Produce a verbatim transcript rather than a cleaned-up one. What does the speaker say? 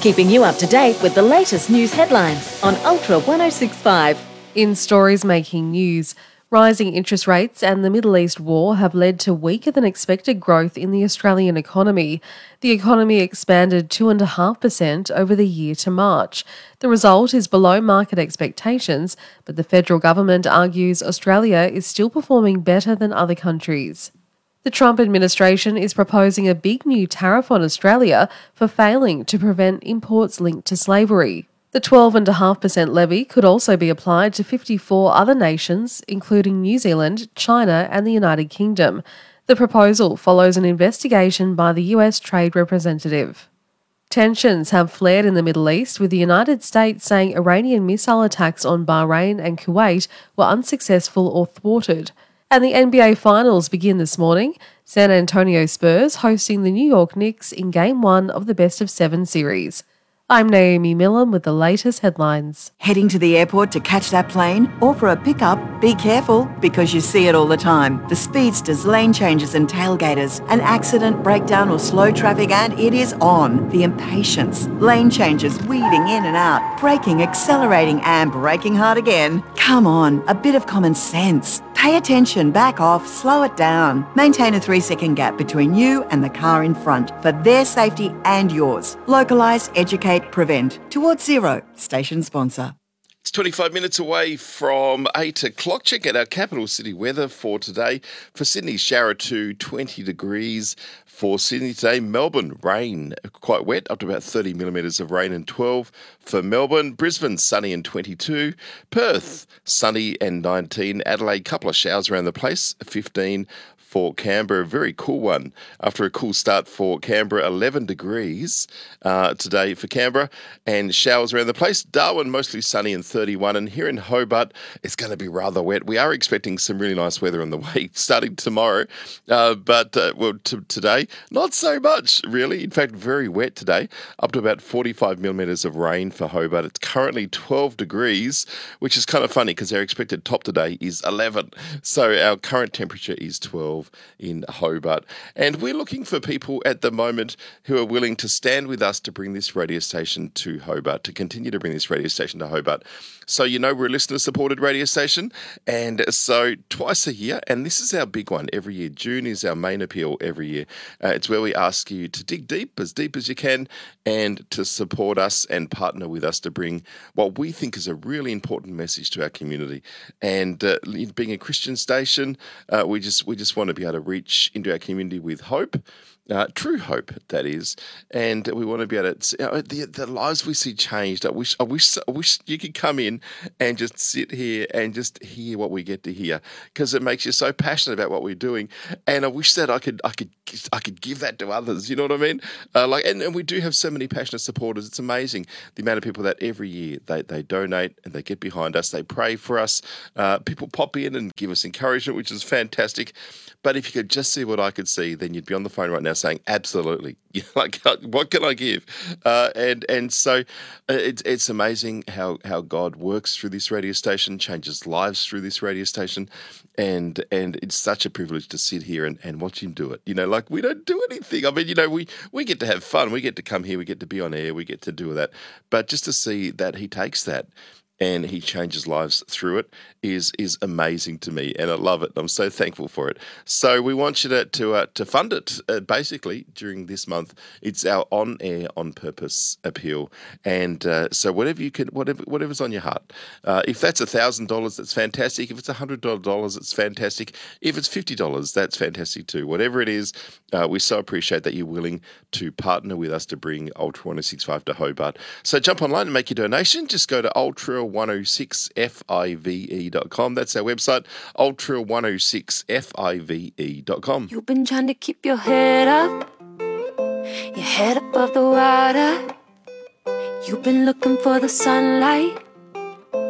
keeping you up to date with the latest news headlines on Ultra one oh six point five. In stories making news, rising interest rates and the Middle East war have led to weaker than expected growth in the Australian economy. The economy expanded two point five percent over the year to March. The result is below market expectations, but the federal government argues Australia is still performing better than other countries. The Trump administration is proposing a big new tariff on Australia for failing to prevent imports linked to slavery. The twelve point five percent levy could also be applied to fifty-four other nations, including New Zealand, China and the United Kingdom. The proposal follows an investigation by the U S Trade Representative. Tensions have flared in the Middle East, with the United States saying Iranian missile attacks on Bahrain and Kuwait were unsuccessful or thwarted. And the N B A Finals begin this morning. San Antonio Spurs hosting the New York Knicks in Game one of the Best of Seven series. I'm Naomi Millam with the latest headlines. Heading to the airport to catch that plane or for a pickup? Be careful, because you see it all the time. The speedsters, lane changes and tailgaters. An accident, breakdown or slow traffic and it is on. The impatience. Lane changes, weaving in and out. Braking, accelerating and braking hard again. Come on, a bit of common sense. Pay attention, back off, slow it down. Maintain a three-second gap between you and the car in front for their safety and yours. Localise, educate, prevent. Towards Zero, station sponsor. It's twenty-five minutes away from eight o'clock. Check out our capital city weather for today. For Sydney, shower to twenty degrees. For Sydney today, Melbourne, rain, quite wet, up to about thirty millimetres of rain and twelve. For Melbourne, Brisbane, sunny and twenty-two. Perth, sunny and nineteen. Adelaide, couple of showers around the place, fifteen. For Canberra, a very cool one. After a cool start for Canberra, eleven degrees uh, today for Canberra, and showers around the place. Darwin, mostly sunny and thirty-one, and here in Hobart, it's going to be rather wet. We are expecting some really nice weather on the way, starting tomorrow, uh, but uh, well, t- today, not so much, really. In fact, very wet today, up to about forty-five millimetres of rain for Hobart. It's currently twelve degrees, which is kind of funny because our expected top today is eleven. So our current temperature is twelve in Hobart. And we're looking for people at the moment who are willing to stand with us to bring this radio station to Hobart, to continue to bring this radio station to Hobart. So, you know, we're a listener-supported radio station, and so twice a year, and this is our big one every year. June is our main appeal every year. Uh, it's where we ask you to dig deep, as deep as you can, and to support us and partner with us to bring what we think is a really important message to our community. And uh, being a Christian station, uh, we just we just want to be able to reach into our community with hope. Uh, true hope, that is, and we want to be able to, you know, the the lives we see changed. I wish, I wish, I wish you could come in and just sit here and just hear what we get to hear, because it makes you so passionate about what we're doing. And I wish that I could, I could, I could give that to others. You know what I mean? Uh, like, and, and we do have so many passionate supporters. It's amazing the amount of people that every year they they donate and they get behind us. They pray for us. Uh, people pop in and give us encouragement, which is fantastic. But if you could just see what I could see, then you'd be on the phone right now saying, absolutely, like, what can I give? Uh, and and so it's it's amazing how, how God works through this radio station, changes lives through this radio station, and and it's such a privilege to sit here and, and watch him do it. You know, like, we don't do anything. I mean, you know, we, we get to have fun. We get to come here. We get to be on air. We get to do that. But just to see that he takes that and he changes lives through it is is amazing to me, and I love it. I'm so thankful for it. So we want you to to, uh, to fund it, uh, basically, during this month. It's our on-air, on-purpose appeal. And uh, so whatever you can, whatever whatever's on your heart. Uh, if that's one thousand dollars, that's fantastic. If it's one hundred dollars, it's fantastic. If it's fifty dollars, that's fantastic too. Whatever it is, uh, we so appreciate that you're willing to partner with us to bring Ultra one oh six point five to Hobart. So jump online and make your donation. Just go to ultra one oh six five dot com. That's our website, ultra one oh six five dot com. You've been trying to keep your head up, your head above the water. You've been looking for the sunlight,